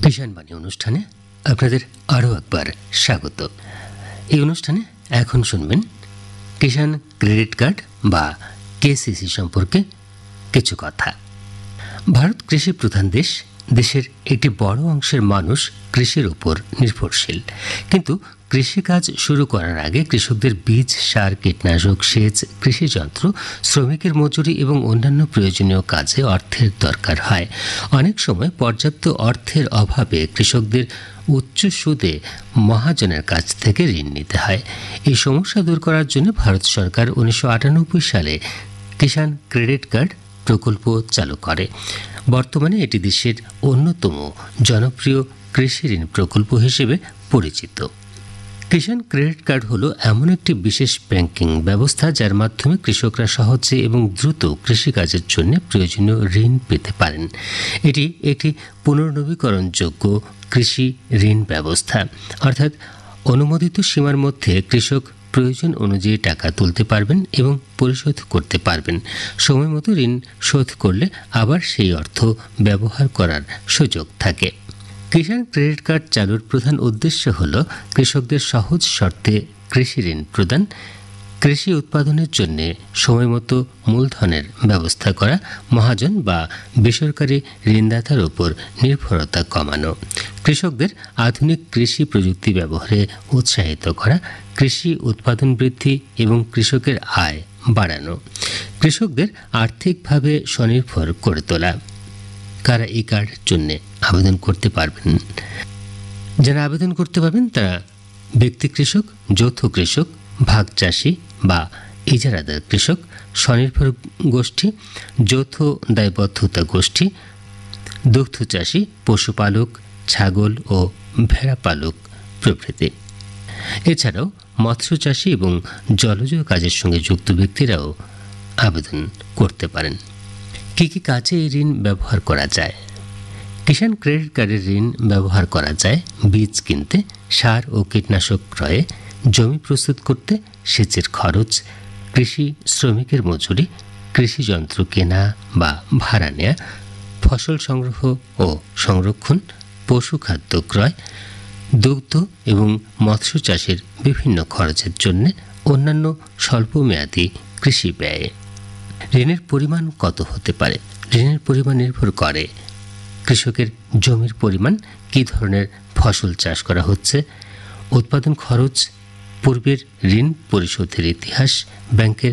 কিষাণ বাণী অনুষ্ঠানে আপনাদের আরও একবার স্বাগত। এই অনুষ্ঠানে এখন শুনবেন কিষাণ ক্রেডিট কার্ড বা কেসিসি সম্পর্কে কিছু কথা। ভারত কৃষি প্রধান দেশ। দেশের একটি বড় অংশের মানুষ কৃষির উপর নির্ভরশীল, কিন্তু কৃষিকাজ শুরু করার আগে কৃষকদের বীজ, সার, কীটনাশক, সেচ, কৃষিযন্ত্র, শ্রমিকের মজুরি এবং অন্যান্য প্রয়োজনীয় কাজে অর্থের দরকার হয়। অনেক সময় পর্যাপ্ত অর্থের অভাবে কৃষকদের উচ্চ সুদে মহাজনের কাছ থেকে ঋণ নিতে হয়। এই সমস্যা দূর করার জন্য ভারত সরকার 1998 সালে কিষাণ ক্রেডিট কার্ড প্রকল্প চালু করে। বর্তমানে এটি দেশের অন্যতম জনপ্রিয় কৃষি ঋণ প্রকল্প হিসেবে পরিচিত। কিষাণ ক্রেডিট কার্ড হলো এমন একটি বিশেষ ব্যাংকিং ব্যবস্থা যার মাধ্যমে কৃষকরা সহজে এবং দ্রুত কৃষিকাজের জন্য প্রয়োজনীয় ঋণ পেতে পারেন। এটি একটি পুনর্নবীকরণযোগ্য কৃষি ঋণ ব্যবস্থা, অর্থাৎ অনুমোদিত সীমার মধ্যে কৃষক প্রয়োজন অনুযায়ী টাকা তুলতে পারবেন এবং পরিশোধ করতে পারবেন। সময় মতো ঋণ শোধ করলে আবার সেই অর্থ ব্যবহার করার সুযোগ থাকে। কিষাণ ক্রেডিট কার্ড চালুর প্রধান উদ্দেশ্য হল কৃষকদের সহজ শর্তে কৃষি ঋণ প্রদান, কৃষি উৎপাদনের জন্য সময়মতো মূলধনের ব্যবস্থা করা, মহাজন বা বেসরকারি ঋণদাতার উপর নির্ভরতা কমানো, কৃষকদের আধুনিক কৃষি প্রযুক্তি ব্যবহারে উৎসাহিত করা, কৃষি উৎপাদন বৃদ্ধি এবং কৃষকের আয় বাড়ানো, কৃষকদের আর্থিকভাবে স্বনির্ভর করে তোলা। কারা এই কার্ডের জন্য আবেদন করতে পারবেন? যারা আবেদন করতে পারবেন তারা ব্যক্তি কৃষক, যৌথ কৃষক, ভাগ চাষি বা ইজারাদার কৃষক, স্বনির্ভর গোষ্ঠী, যৌথ দায়বদ্ধতা গোষ্ঠী, দুগ্ধ চাষি, পশুপালক, ছাগল ও ভেড়া পালক প্রভৃতি। এছাড়াও মৎস্য চাষি এবং জলজ কাজের সঙ্গে যুক্ত ব্যক্তিরাও আবেদন করতে পারেন। কী কী কাজে এই ঋণ ব্যবহার করা যায়? কিষাণ ক্রেডিট কার্ডের ঋণ ব্যবহার করা যায় বীজ কিনতে, সার ও কীটনাশক ক্রয়ে, জমি প্রস্তুত করতে, সেচের খরচ, কৃষি শ্রমিকের মজুরি, কৃষিযন্ত্র কেনা বা ভাড়া নেয়া, ফসল সংগ্রহ ও সংরক্ষণ, পশু খাদ্য ক্রয়, দুগ্ধ এবং মৎস্য চাষের বিভিন্ন খরচের জন্য, অন্যান্য স্বল্পমেয়াদী কৃষি ব্যয়ে। ঋণের পরিমাণ কত হতে পারে? ঋণের পরিমাণ নির্ভর করে কৃষকের জমির পরিমাণ, কী ধরনের ফসল চাষ করা হচ্ছে, উৎপাদন খরচ, পূর্বের ঋণ পরিশোধের ইতিহাস, ব্যাংকের